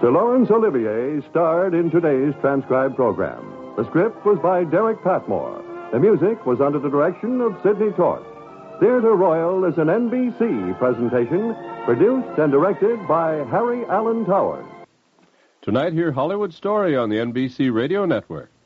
Sir Laurence Olivier starred in today's transcribed program. The script was by Derek Patmore. The music was under the direction of Sidney Torch. Theatre Royal is an NBC presentation, produced and directed by Harry Allen Towers. Tonight, hear Hollywood Story on the NBC Radio Network.